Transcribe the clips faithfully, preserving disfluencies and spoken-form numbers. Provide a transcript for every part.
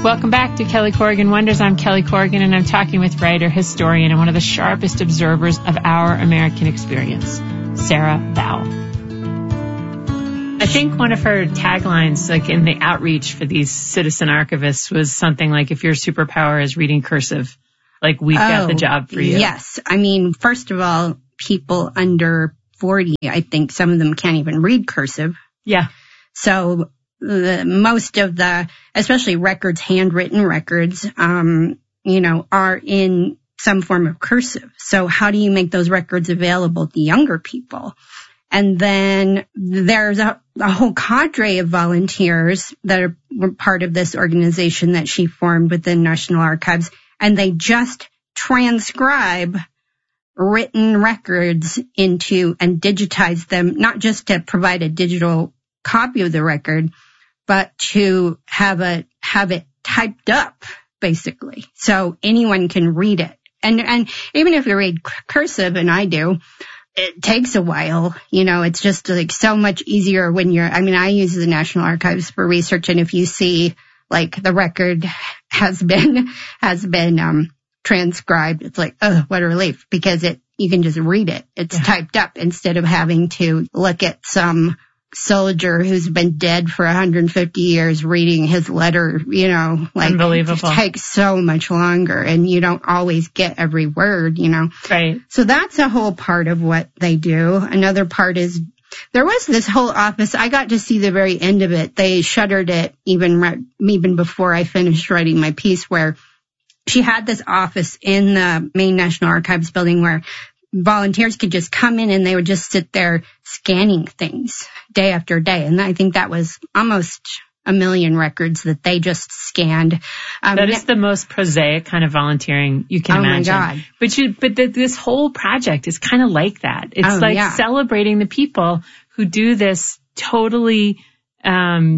Welcome back to Kelly Corrigan Wonders. I'm Kelly Corrigan, and I'm talking with writer, historian, and one of the sharpest observers of our American experience, Sarah Vowell. I think one of her taglines, like in the outreach for these citizen archivists, was something like, if your superpower is reading cursive, like we've oh, got the job for you. Yes. I mean, first of all, people under forty, I think some of them can't even read cursive. Yeah. So the, most of the, especially records, handwritten records, um, you know, are in some form of cursive. So how do you make those records available to younger people? And then there's a, a whole cadre of volunteers that are part of this organization that she formed within National Archives, and they just transcribe written records into and digitize them, not just to provide a digital copy of the record, but to have a have it typed up, basically, so anyone can read it. And and even if you read cursive, and I do, it takes a while. You know, it's just like so much easier when you're. I mean, I use the National Archives for research, and if you see like the record has been has been um transcribed, it's like, oh, what a relief, because it you can just read it. It's yeah. typed up instead of having to look at some soldier who's been dead for one hundred fifty years reading his letter, you know, like unbelievable. It takes so much longer, and you don't always get every word, you know. Right. So that's a whole part of what they do. Another part is there was this whole office. I got to see the very end of it. They shuttered it even even before I finished writing my piece, where she had this office in the main National Archives building where volunteers could just come in and they would just sit there scanning things day after day. And I think that was almost a million records that they just scanned. Um, that is the most prosaic kind of volunteering you can oh imagine. Oh my God. But you, but the, this whole project is kind of like that. It's oh, like yeah. celebrating the people who do this totally, um,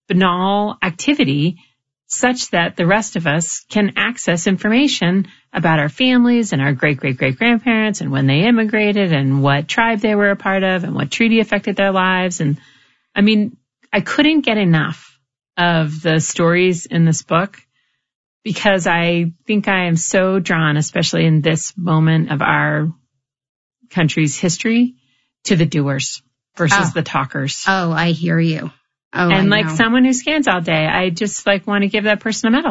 banal activity, such that the rest of us can access information about our families and our great-great-great-grandparents and when they immigrated and what tribe they were a part of and what treaty affected their lives. And I mean, I couldn't get enough of the stories in this book because I think I am so drawn, especially in this moment of our country's history, to the doers versus oh. the talkers. Oh, I hear you. Oh, and I like know. someone who scans all day, I just like want to give that person a medal.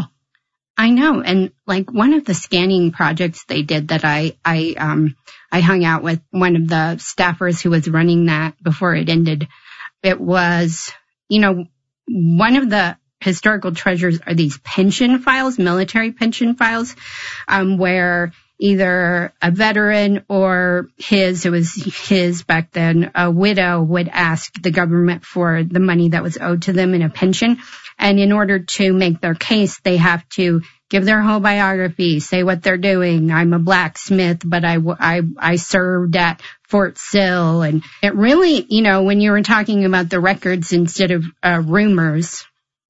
I know. And like one of the scanning projects they did that I, I, um, I hung out with one of the staffers who was running that before it ended. It was, you know, one of the historical treasures are these pension files, military pension files, um, where either a veteran or his, it was his back then, a widow would ask the government for the money that was owed to them in a pension. And in order to make their case, they have to give their whole biography, say what they're doing. I'm a blacksmith, but I, I, I served at Fort Sill. And it really, you know, when you were talking about the records instead of uh, rumors,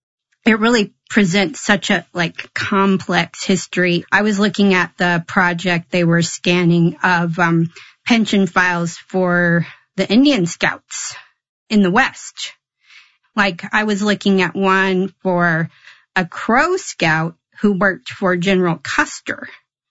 it really presents such a like complex history. I was looking at the project they were scanning of um, pension files for the Indian Scouts in the West. Like I was looking at one for a Crow Scout who worked for General Custer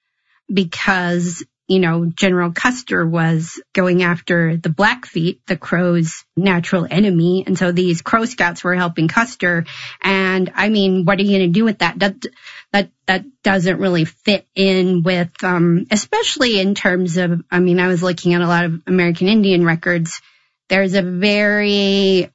because, you know, General Custer was going after the Blackfeet, the Crows' natural enemy. And so these Crow Scouts were helping Custer. And I mean, what are you going to do with that? That, that, that doesn't really fit in with, um, especially in terms of, I mean, I was looking at a lot of American Indian records. There's a very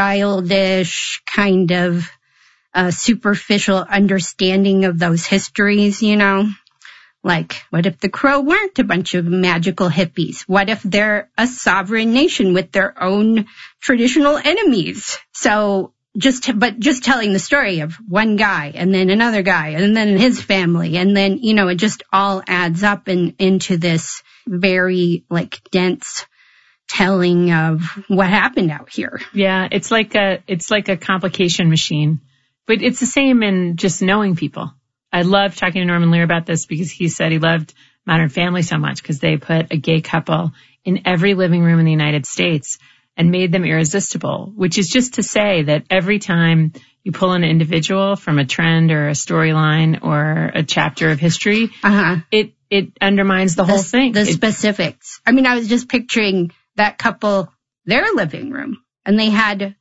childish kind of uh, superficial understanding of those histories, you know. Like, what if the Crow weren't a bunch of magical hippies? What if they're a sovereign nation with their own traditional enemies? So just, but just telling the story of one guy and then another guy and then his family. And then, you know, it just all adds up and into this very like dense telling of what happened out here. Yeah. It's like a, it's like a complication machine, but it's the same in just knowing people. I loved talking to Norman Lear about this because he said he loved Modern Family so much because they put a gay couple in every living room in the United States and made them irresistible, which is just to say that every time you pull an individual from a trend or a storyline or a chapter of history, uh-huh. it, it undermines the, the whole thing. The it, specifics. I mean, I was just picturing that couple, their living room, and they had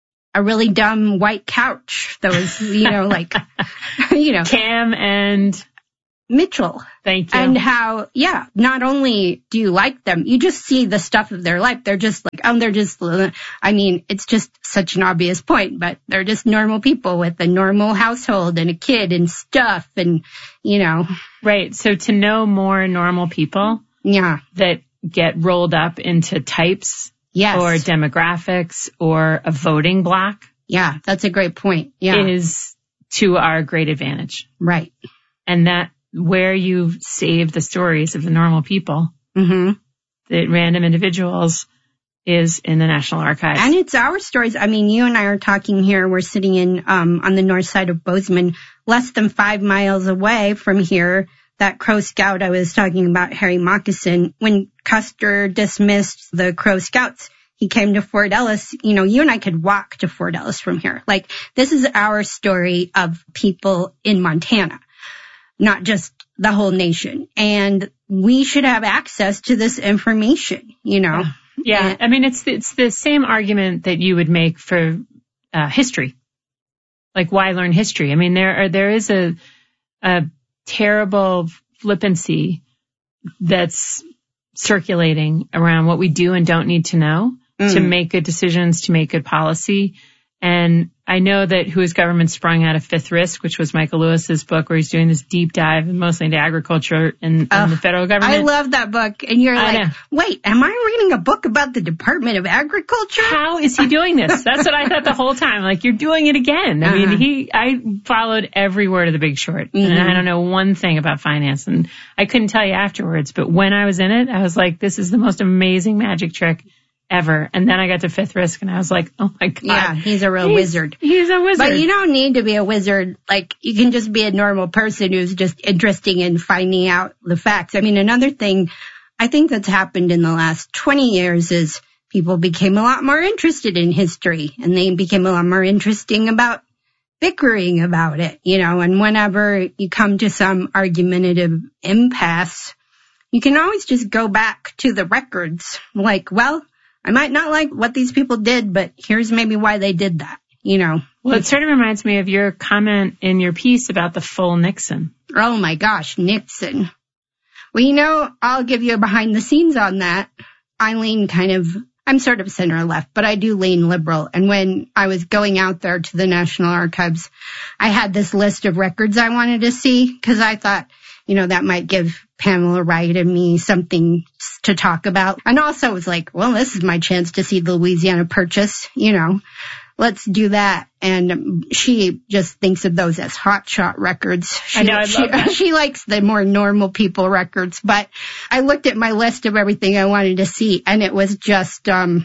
a really dumb white couch that was, you know, like, you know. Cam and Mitchell. Thank you. And how, yeah, not only do you like them, you just see the stuff of their life. They're just like, oh, they're just, I mean, it's just such an obvious point, but they're just normal people with a normal household and a kid and stuff and, you know. Right. So to know more normal people. Yeah. That get rolled up into types. Yes. Or demographics or a voting block. Yeah, that's a great point. Yeah. Is to our great advantage. Right. And that where you save the stories of the normal people, mm-hmm. the random individuals, is in the National Archives. And it's our stories. I mean, you and I are talking here. We're sitting in um on the north side of Bozeman, less than five miles away from here. That Crow Scout I was talking about, Harry Moccasin, when Custer dismissed the Crow Scouts, he came to Fort Ellis. You know, you and I could walk to Fort Ellis from here. Like, this is our story of people in Montana, not just the whole nation. And we should have access to this information, you know. Yeah. yeah. I mean, it's, it's the same argument that you would make for uh, history. Like, why learn history? I mean, there are, there is a, a, terrible flippancy that's circulating around what we do and don't need to know mm. to make good decisions, to make good policy. And I know that Who is Government sprung out of Fifth Risk, which was Michael Lewis's book, where he's doing this deep dive mostly into agriculture and, oh, and the federal government. I love that book. And you're I like, know. Wait, am I reading a book about the Department of Agriculture? How is he doing this? That's what I thought the whole time. Like, you're doing it again. I uh-huh. mean, he, I followed every word of The Big Short. Mm-hmm. And I don't know one thing about finance. And I couldn't tell you afterwards. But when I was in it, I was like, this is the most amazing magic trick ever. And then I got to Fifth Risk and I was like, oh my God. Yeah, he's a real he's, wizard. He's a wizard. But you don't need to be a wizard. Like, you can just be a normal person who's just interested in finding out the facts. I mean, another thing I think that's happened in the last twenty years is people became a lot more interested in history, and they became a lot more interesting about bickering about it, you know, and whenever you come to some argumentative impasse, you can always just go back to the records. Like, well, I might not like what these people did, but here's maybe why they did that, you know. Well, it sort of reminds me of your comment in your piece about the full Nixon. Oh my gosh, Nixon. Well, you know, I'll give you a behind the scenes on that. I lean kind of, I'm sort of center left, but I do lean liberal. And when I was going out there to the National Archives, I had this list of records I wanted to see because I thought, you know, that might give Pamela Wright and me something to talk about. And also it was like, well, this is my chance to see the Louisiana Purchase, you know, let's do that. And she just thinks of those as hotshot records. She, I know, I she, love that. She likes the more normal people records, but I looked at my list of everything I wanted to see, and it was just, um,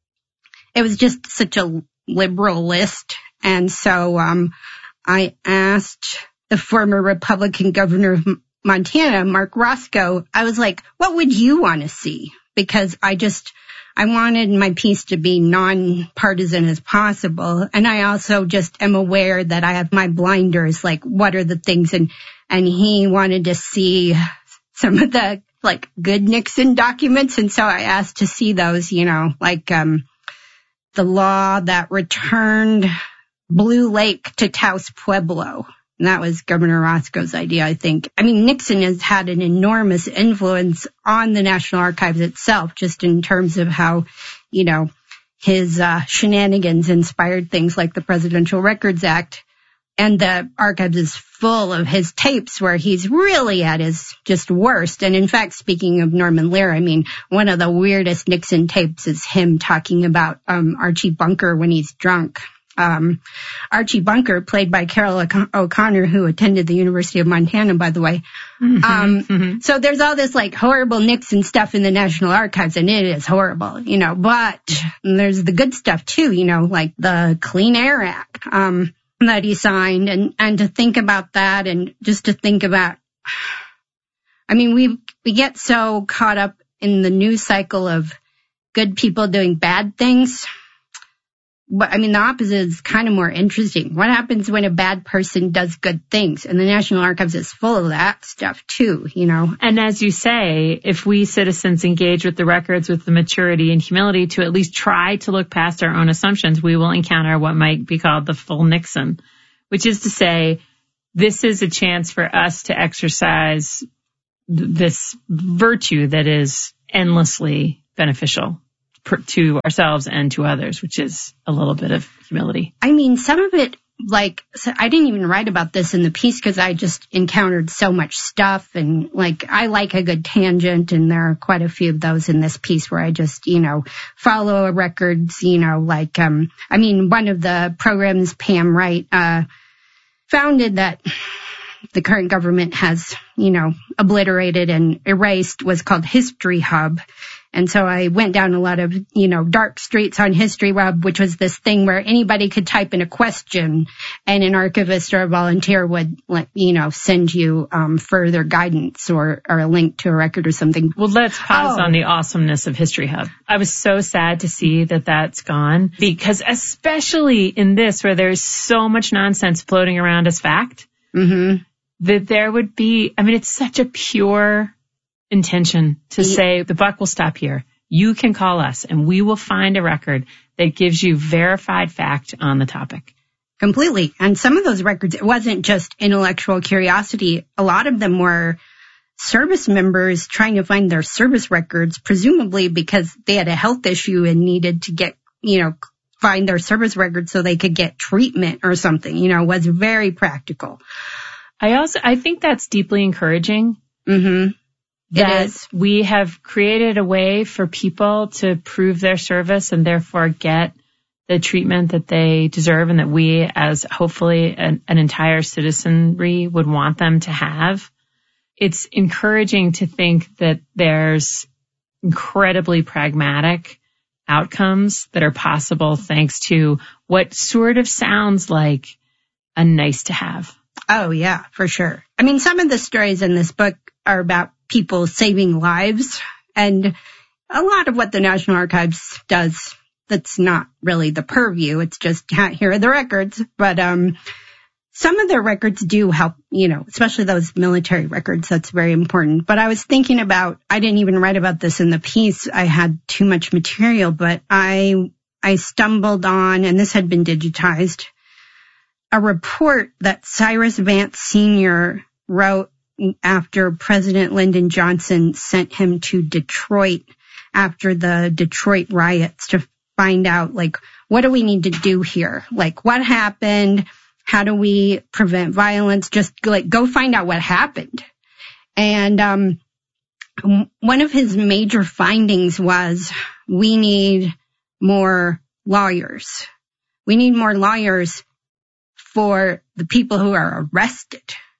it was just such a liberal list. And so, um, I asked the former Republican governor of Montana, Mark Roscoe, I was like, what would you want to see? Because I just, I wanted my piece to be nonpartisan as possible. And I also just am aware that I have my blinders, like what are the things? And, and he wanted to see some of the like good Nixon documents. And so I asked to see those, you know, like, um, the law that returned Blue Lake to Taos Pueblo. And that was Governor Roscoe's idea, I think. I mean, Nixon has had an enormous influence on the National Archives itself, just in terms of how, you know, his uh, shenanigans inspired things like the Presidential Records Act. And the archives is full of his tapes where he's really at his just worst. And in fact, speaking of Norman Lear, I mean, one of the weirdest Nixon tapes is him talking about um Archie Bunker when he's drunk. Um, Archie Bunker, played by Carol O'Connor, who attended the University of Montana, by the way. Mm-hmm, um, mm-hmm. So there's all this like horrible Nixon stuff in the National Archives, and it is horrible, you know, but there's the good stuff too, you know, like the Clean Air Act, um, that he signed, and, and to think about that, and just to think about, I mean, we, we get so caught up in the news cycle of good people doing bad things. but I mean, the opposite is kind of more interesting. What happens when a bad person does good things? And the National Archives is full of that stuff too, you know. And as you say, if we citizens engage with the records with the maturity and humility to at least try to look past our own assumptions, we will encounter what might be called the full Nixon, which is to say, this is a chance for us to exercise this virtue that is endlessly beneficial to ourselves and to others, which is a little bit of humility. I mean, some of it, like, so I didn't even write about this in the piece because I just encountered so much stuff, and like, I like a good tangent, and there are quite a few of those in this piece where I just, you know, follow records, you know, like, um, I mean, one of the programs Pam Wright, uh, founded that the current government has, you know, obliterated and erased was called History Hub. And so I went down a lot of, you know, dark streets on History Hub, which was this thing where anybody could type in a question and an archivist or a volunteer would, like, you know, send you um, further guidance or, or a link to a record or something. Well, let's pause oh. on the awesomeness of History Hub. I was so sad to see that that's gone, because especially in this where there's so much nonsense floating around as fact, mm-hmm. that there would be, I mean, it's such a pure intention to yeah. say the buck will stop here. You can call us and we will find a record that gives you verified fact on the topic. Completely. And some of those records, it wasn't just intellectual curiosity. A lot of them were service members trying to find their service records, presumably because they had a health issue and needed to get, you know, find their service records so they could get treatment or something, you know, was very practical. I also, I think that's deeply encouraging. Mm-hmm. That we have created a way for people to prove their service and therefore get the treatment that they deserve, and that we, as hopefully an, an entire citizenry, would want them to have. It's encouraging to think that there's incredibly pragmatic outcomes that are possible thanks to what sort of sounds like a nice to have. Oh, yeah, for sure. I mean, some of the stories in this book are about people saving lives, and a lot of what the National Archives does, that's not really the purview. It's just, here are the records. But um some of their records do help, you know, especially those military records. That's very important. But I was thinking about, I didn't even write about this in the piece. I had too much material, but I I stumbled on, and this had been digitized, a report that Cyrus Vance Senior wrote after President Lyndon Johnson sent him to Detroit after the Detroit riots to find out, like, what do we need to do here? Like, what happened? How do we prevent violence? Just, like, go find out what happened. And um one of his major findings was we need more lawyers. We need more lawyers for the people who are arrested.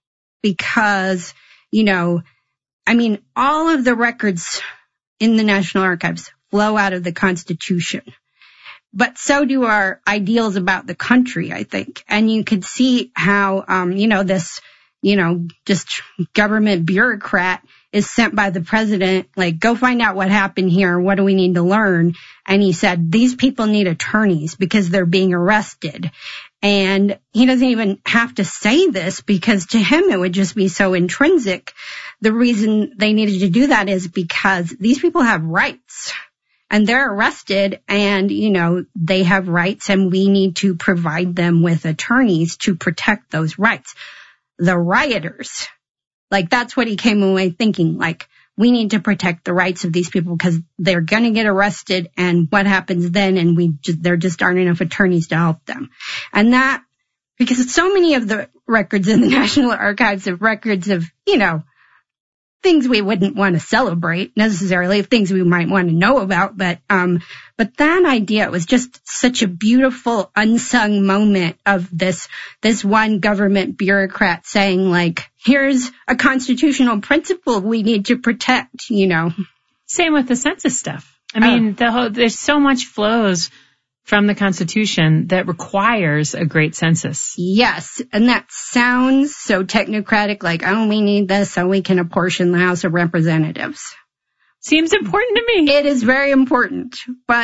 Because, you know, I mean, all of the records in the National Archives flow out of the Constitution. But so do our ideals about the country, I think. And you could see how, um, you know, this, you know, just government bureaucrat is sent by the president, like, go find out what happened here. What do we need to learn? And he said, these people need attorneys because they're being arrested. And he doesn't even have to say this because to him it would just be so intrinsic. The reason they needed to do that is because these people have rights and they're arrested, and, you know, they have rights, and we need to provide them with attorneys to protect those rights. The rioters, like, that's what he came away thinking, like, we need to protect the rights of these people because they're going to get arrested, and what happens then? And we just, there just aren't enough attorneys to help them. And that, because so many of the records in the National Archives of records of, you know, things we wouldn't want to celebrate necessarily, things we might want to know about, but, um, but that idea was just such a beautiful unsung moment of this, this one government bureaucrat saying, like, here's a constitutional principle we need to protect, you know. Same with the census stuff. I mean, oh. the whole, there's so much flows from the Constitution that requires a great census. Yes, and that sounds so technocratic, like, oh, we need this so we can apportion the House of Representatives. Seems important to me. It is very important, but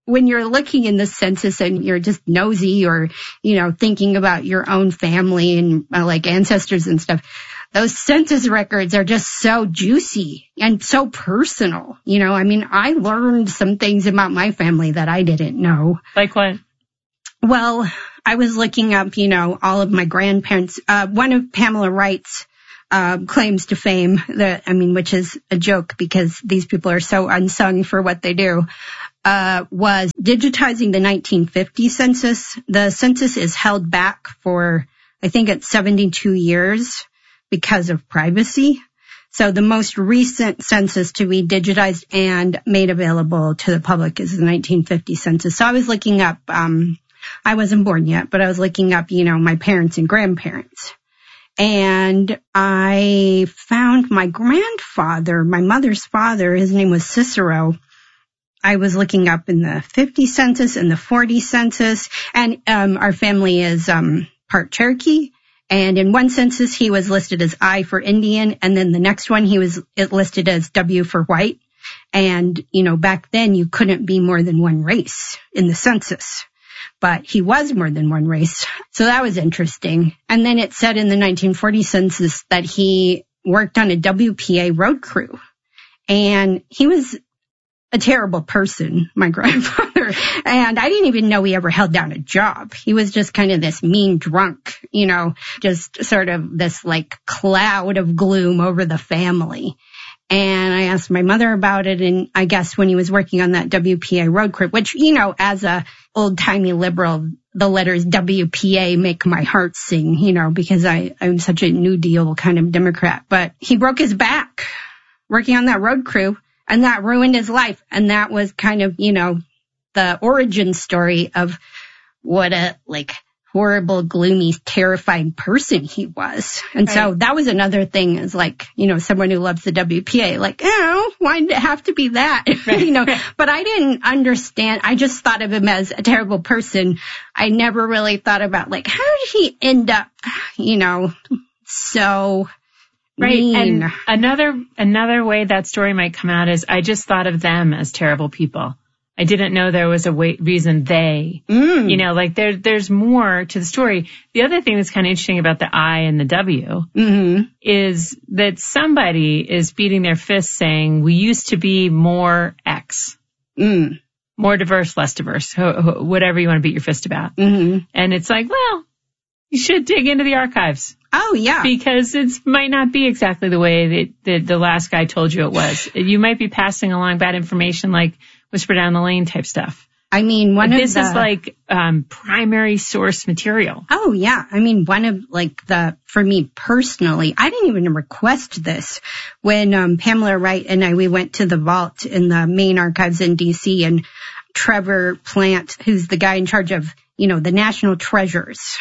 when you're looking in the census and you're just nosy or, you know, thinking about your own family and uh, like ancestors and stuff, those census records are just so juicy and so personal. You know, I mean, I learned some things about my family that I didn't know. Like what? Well, I was looking up, you know, all of my grandparents. Uh, one of Pamela Wright's uh, claims to fame, that, I mean, which is a joke because these people are so unsung for what they do, uh, was digitizing the nineteen fifty census. The census is held back for, I think it's seventy-two years because of privacy. So the most recent census to be digitized and made available to the public is the nineteen fifty census. So I was looking up, um, I wasn't born yet, but I was looking up, you know, my parents and grandparents. And I found my grandfather, my mother's father, his name was Cicero. I was looking up in the fifty census and the forty census. And um, our family is um, part Cherokee. And in one census, he was listed as I for Indian. And then the next one, he was listed as W for white. And, you know, back then, you couldn't be more than one race in the census. But he was more than one race. So that was interesting. And then it said in the nineteen forty census that he worked on a W P A road crew. And he was a terrible person, my grandfather. And I didn't even know he ever held down a job. He was just kind of this mean drunk, you know, just sort of this like cloud of gloom over the family. And I asked my mother about it. And I guess when he was working on that W P A road crew, which, you know, as a old-timey liberal, the letters W P A make my heart sing, you know, because I, I'm such a New Deal kind of Democrat. But he broke his back working on that road crew, and that ruined his life. And that was kind of, you know, the origin story of what a, like, horrible, gloomy, terrifying person he was. And right. So that was another thing, is like, you know, someone who loves the W P A, like, oh, why did it have to be that? Right. You know, but I didn't understand. I just thought of him as a terrible person. I never really thought about, like, how did he end up, you know, so right. mean? And another, another way that story might come out is I just thought of them as terrible people. I didn't know there was a way, reason they, mm. you know, like there, there's more to the story. The other thing that's kind of interesting about the I and the W mm-hmm. is that somebody is beating their fist saying, we used to be more X, mm. more diverse, less diverse, whatever you want to beat your fist about. Mm-hmm. And it's like, well, you should dig into the archives. Oh, yeah. Because it might not be exactly the way that, that the last guy told you it was. You might be passing along bad information, like whisper down the lane type stuff. I mean, one but of this the... is like um primary source material. Oh, yeah. I mean, one of like the, for me personally, I didn't even request this. When um Pamela Wright and I, we went to the vault in the main archives in D C, and Trevor Plant, who's the guy in charge of, you know, the national treasures,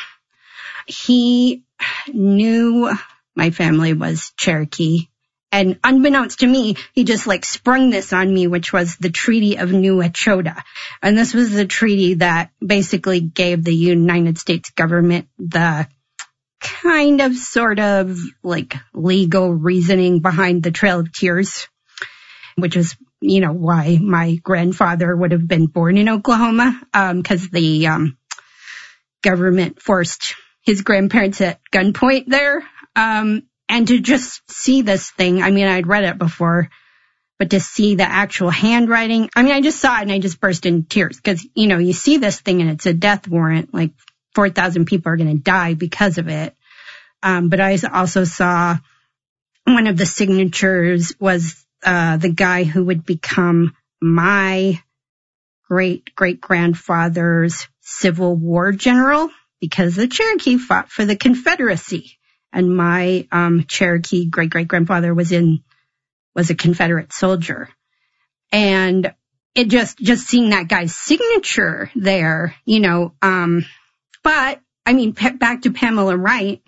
he knew my family was Cherokee. And unbeknownst to me, he just like sprung this on me, which was the Treaty of New Echota. And this was the treaty that basically gave the United States government the kind of sort of like legal reasoning behind the Trail of Tears, which is, you know, why my grandfather would have been born in Oklahoma, um, because the um, government forced his grandparents at gunpoint there. Um, And to just see this thing, I mean, I'd read it before, but to see the actual handwriting, I mean, I just saw it and I just burst into tears because, you know, you see this thing and it's a death warrant, like four thousand people are going to die because of it. Um, but I also saw one of the signatures was uh, the guy who would become my great great grandfather's Civil War general, because the Cherokee fought for the Confederacy. And my um Cherokee great-great-grandfather was in, was a Confederate soldier. And it just, just seeing that guy's signature there, you know, um, but, I mean, pe- back to Pamela Wright,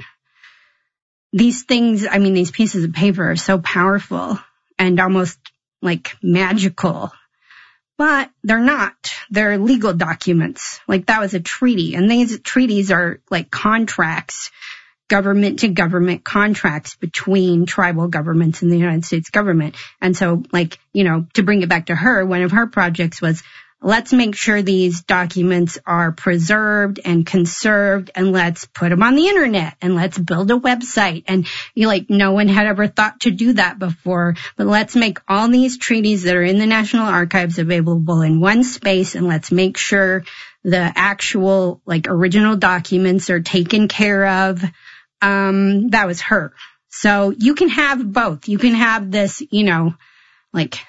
these things, I mean, these pieces of paper are so powerful and almost like magical, but they're not. They're legal documents. Like that was a treaty, and these treaties are like contracts, government to government contracts between tribal governments and the United States government. And so, like, you know, to bring it back to her, one of her projects was let's make sure these documents are preserved and conserved, and let's put them on the internet, and let's build a website. And you know, like, no one had ever thought to do that before, but let's make all these treaties that are in the National Archives available in one space, and let's make sure the actual, like, original documents are taken care of. Um, that was her. So you can have both. You can have this, you know, like,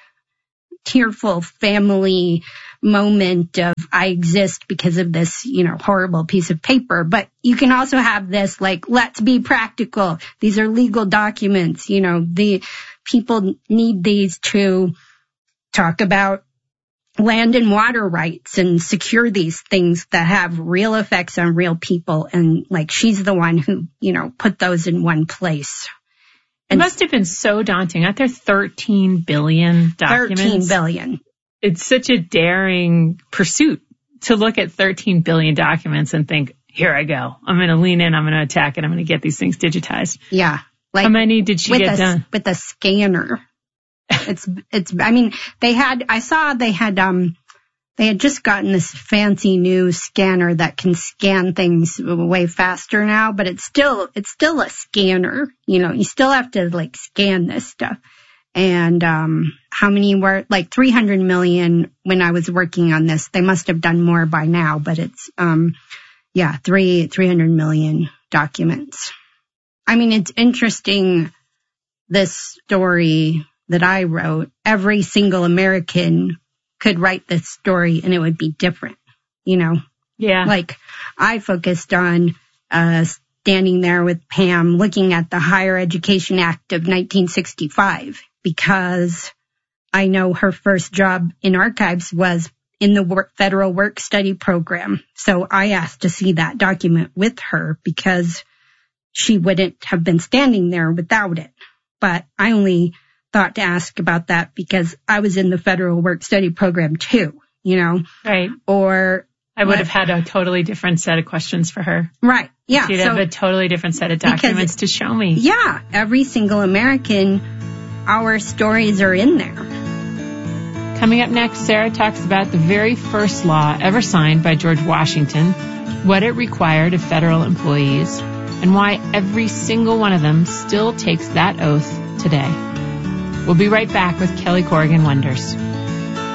tearful family moment of I exist because of this, you know, horrible piece of paper. But you can also have this, like, let's be practical. These are legal documents. You know, the people need these to talk about land and water rights and secure these things that have real effects on real people. And, like, she's the one who, you know, put those in one place. It must have been so daunting. Aren't there thirteen billion documents? thirteen billion. It's such a daring pursuit to look at thirteen billion documents and think, here I go. I'm going to lean in. I'm going to attack it. I'm going to get these things digitized. Yeah. Like, how many did she get a, done? With a scanner. It's, it's, I mean, they had, I saw they had, um, they had just gotten this fancy new scanner that can scan things way faster now, but it's still, it's still a scanner. You know, you still have to, like, scan this stuff. And, um, how many were, like, three hundred million when I was working on this. They must have done more by now, but it's, um, yeah, three, three hundred million documents. I mean, it's interesting, this story that I wrote. Every single American could write this story and it would be different, you know? Yeah. Like, I focused on, uh, standing there with Pam looking at the Higher Education Act of nineteen sixty-five, because I know her first job in archives was in the work, federal work study program. So I asked to see that document with her because she wouldn't have been standing there without it. But I only thought to ask about that because I was in the federal work study program too, you know? Right. Or I would have had a totally different set of questions for her. Right. Yeah. She'd so, have a totally different set of documents to show me. Yeah. Every single American, our stories are in there. Coming up next, Sarah talks about the very first law ever signed by George Washington, what it required of federal employees, and why every single one of them still takes that oath today. We'll be right back with Kelly Corrigan Wonders.